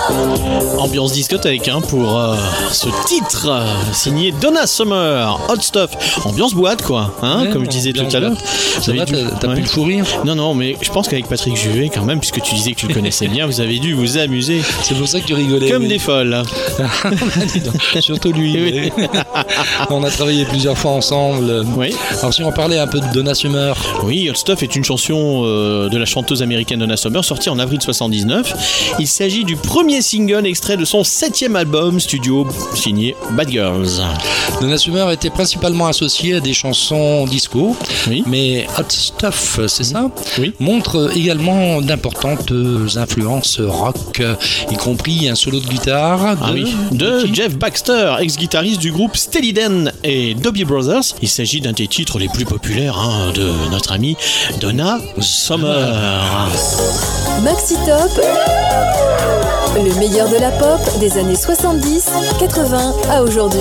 Ambiance discothèque pour ce titre signé Donna Summer, Hot Stuff. Ambiance boîte quoi, ouais, comme je disais tout à l'heure. Ça va, t'as pu le fou rire? Non, mais je pense qu'avec Patrick Juvet quand même, puisque tu disais que tu le connaissais bien, vous avez dû vous amuser. C'est pour ça que tu rigolais. Comme des folles. Surtout lui. Oui. On a travaillé plusieurs fois ensemble. Oui. Alors si on parlait un peu de Donna Summer. Oui, Hot Stuff est une chanson de la chanteuse américaine Donna Summer, sortie en avril 79. Il s'agit du premier single extrait de son 7e album studio signé Bad Girls. Donna Summer était principalement associée à des chansons disco, oui. Mais Hot Stuff, c'est ça, oui. Montre également d'importantes influences rock, y compris un solo de guitare de Jeff Baxter, ex-guitariste du groupe Steely Dan et Doobie Brothers. Il s'agit d'un des titres les plus populaires de notre amie Donna Summer. Maxi Top, le meilleur de la pop des années 70, 80 à aujourd'hui.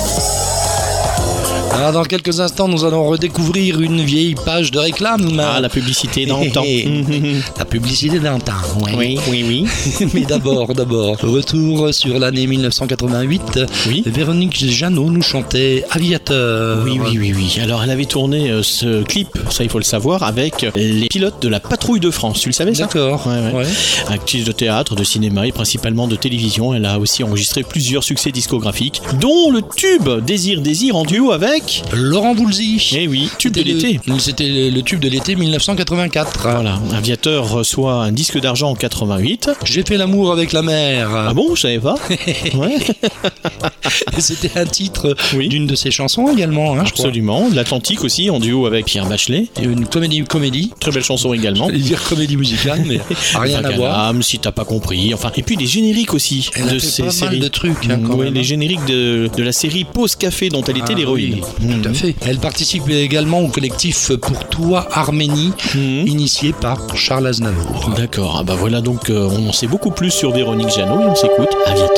Alors dans quelques instants, nous allons redécouvrir une vieille page de réclame. Ah, la publicité d'antan. La publicité d'antan, oui. Mais d'abord, retour sur l'année 1988. Oui. Véronique Jeannot nous chantait Aviateur. Oui. Alors elle avait tourné ce clip, ça il faut le savoir, avec les pilotes de la Patrouille de France. Tu le savais ça? D'accord. Ouais. Actrice de théâtre, de cinéma et principalement de télévision, elle a aussi enregistré plusieurs succès discographiques, dont le tube Désir en duo avec Laurent Voulzy. Eh oui, tube de l'été. C'était le tube de l'été 1984. Voilà, Aviateur reçoit un disque d'argent en 88. J'ai fait l'amour avec la mer. Ah bon, je savais pas. Ouais. C'était un titre d'une de ses chansons également, je crois. Absolument, l'Atlantique aussi, en duo avec Pierre Bachelet. Et une comédie. Très belle chanson également. J'allais dire comédie musicale, mais rien à voir. Si t'as pas compris. Enfin, et puis les génériques aussi elle de a fait ces pas séries. Mal de trucs. Quand même. Les génériques de la série Pause Café dont elle était l'héroïne. Tout à fait. Elle participe également au collectif Pour toi Arménie, initié par Charles Aznavour. D'accord. Voilà donc on sait beaucoup plus sur Véronique Jeannot et on s'écoute Aviateur.